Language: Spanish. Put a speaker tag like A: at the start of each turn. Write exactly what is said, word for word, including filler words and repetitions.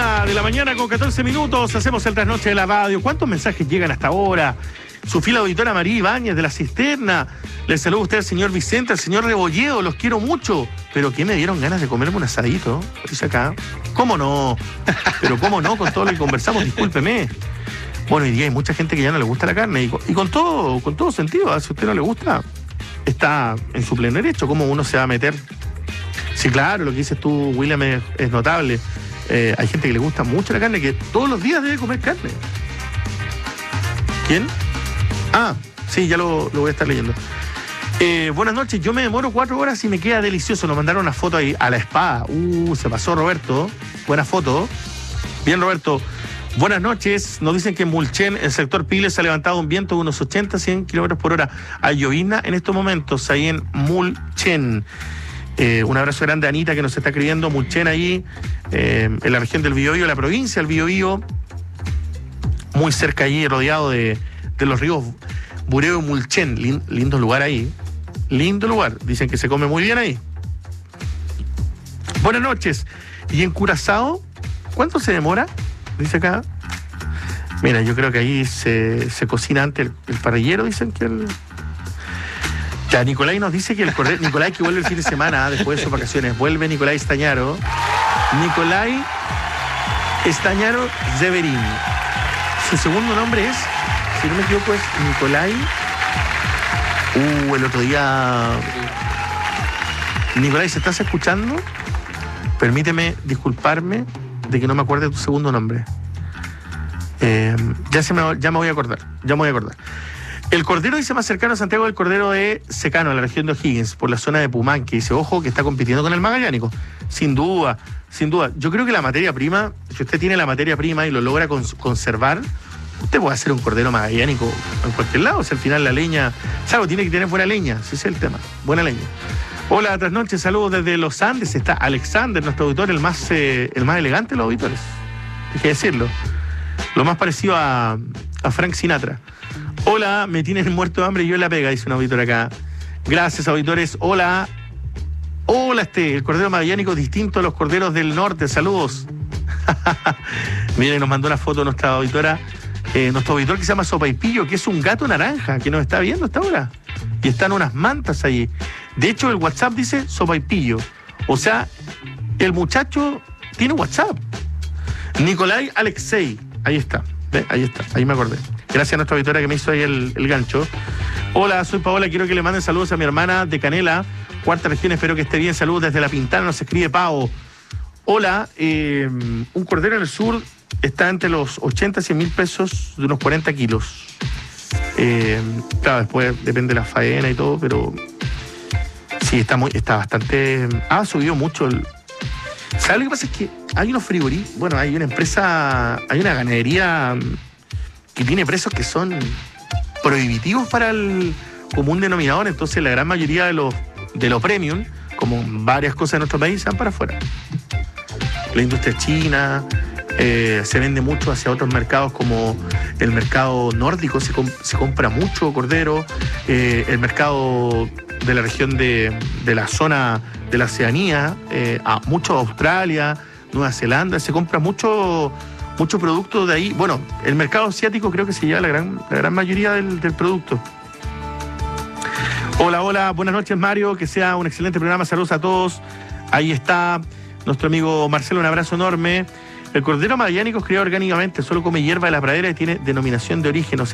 A: Una de la mañana con catorce minutos, hacemos el trasnoche de la radio. ¿Cuántos mensajes llegan hasta ahora? Su fila auditora María Ibáñez de la Cisterna. Les saludo a usted, al señor Vicente, al señor Rebolledo, los quiero mucho. Pero ¿qué me dieron ganas de comerme un asadito? Dice acá. ¿Cómo no? Pero ¿cómo no? Con todo lo que conversamos, discúlpeme. Bueno, hoy día hay mucha gente que ya no le gusta la carne. Y con, y con todo, con todo sentido, ¿eh? Si a usted no le gusta, está en su pleno derecho. ¿Cómo uno se va a meter? Sí, claro, lo que dices tú, William, es, es notable. Eh, hay gente que le gusta mucho la carne, que todos los días debe comer carne. ¿Quién? Ah, sí, ya lo, lo voy a estar leyendo. Eh, buenas noches, yo me demoro cuatro horas y me queda delicioso. Nos mandaron una foto ahí a la espada. Uh, se pasó Roberto. Buena foto. Bien, Roberto. Buenas noches. Nos dicen que en Mulchen, el sector Piles, se ha levantado un viento de unos ochenta a cien kilómetros por hora. Hay llovizna en estos momentos, ahí en Mulchen. Eh, un abrazo grande a Anita, que nos está escribiendo. Mulchen, ahí, eh, en la región del Biobío, la provincia del Biobío, muy cerca allí, rodeado de, de los ríos Bureo y Mulchen. Lin, lindo lugar ahí. Lindo lugar. Dicen que se come muy bien ahí. Buenas noches. ¿Y en Curazao cuánto se demora? Dice acá. Mira, yo creo que ahí se, se cocina antes el, el parrillero, dicen que el... Ya, Nicolai nos dice que el cordero... Nicolai que vuelve el fin de semana, después de sus vacaciones. Vuelve Nicolai Estañaro. Nicolai Estañaro Zeverín. Su segundo nombre es, si no me equivoco, es Nicolai... Uh, el otro día... Nicolai, ¿se estás escuchando? Permíteme disculparme de que no me acuerde tu segundo nombre. Eh, ya, se me, ya me voy a acordar, ya me voy a acordar. El cordero dice más cercano a Santiago del cordero de Secano, en la región de O'Higgins, por la zona de Pumanque. Dice, ojo, que está compitiendo con el magallánico. Sin duda, sin duda. Yo creo que la materia prima, si usted tiene la materia prima y lo logra cons- conservar, usted puede hacer un cordero magallánico en cualquier lado. O sea, al final la leña, ¿sabes? Tiene que tener buena leña, ese es el tema, buena leña. Hola, tras noches, saludos desde los Andes. Está Alexander, nuestro auditor, el más, eh, el más elegante de los auditores. Hay que decirlo. Lo más parecido a, a Frank Sinatra. Hola, me tienen muerto de hambre y yo en la pega, dice un auditor acá. Gracias, auditores. Hola. Hola, este, el cordero magallánico es distinto a los corderos del norte. Saludos. Miren, nos mandó una foto nuestra auditora, eh, nuestro auditor que se llama Sopaipillo, que es un gato naranja, que nos está viendo hasta ahora. Y están unas mantas ahí. De hecho, el WhatsApp dice Sopaipillo. O sea, el muchacho tiene WhatsApp. Nicolai Alexei. Ahí está. ¿Ve? Ahí está. Ahí me acordé. Gracias a nuestra auditora que me hizo ahí el, el gancho. Hola, soy Paola. Quiero que le manden saludos a mi hermana de Canela, cuarta región. Espero que esté bien. Saludos desde La Pintana. Nos escribe Pao. Hola. Eh, un cordero en el sur está entre los ochenta y cien mil pesos de unos cuarenta kilos. Eh, claro, después depende de la faena y todo, pero sí, está muy, está bastante. Ha subido mucho el. ¿Sabes lo que pasa? Es que hay unos frigoríficos. Bueno, hay una empresa, hay una ganadería que tiene precios que son prohibitivos para el común denominador. Entonces, la gran mayoría de los de los premium, como varias cosas en nuestro país, se van para afuera. La industria china. Eh, se vende mucho hacia otros mercados como el mercado nórdico, se, comp- se compra mucho cordero, eh, el mercado de la región de, de la zona de la Oceanía, eh, a mucho Australia, Nueva Zelanda, se compra mucho, mucho producto de ahí. Bueno, el mercado asiático creo que se lleva la gran, la gran mayoría del, del producto. Hola, hola, buenas noches, Mario, que sea un excelente programa, saludos a todos. Ahí está nuestro amigo Marcelo, un abrazo enorme. El cordero magallánico es criado orgánicamente, solo come hierba de la pradera y tiene denominación de origen, o sea,